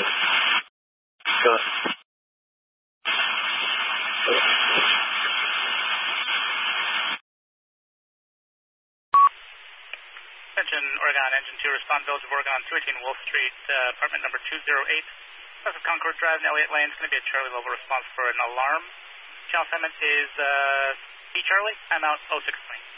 Good. Attention, Oregon Engine 2, respond Village of Oregon, 218 Wolf Street, apartment number 208. West of Concord Drive and Elliott Lane. It's going to be a Charlie level response for an alarm. Channel assignment is C Charlie. I'm out 063.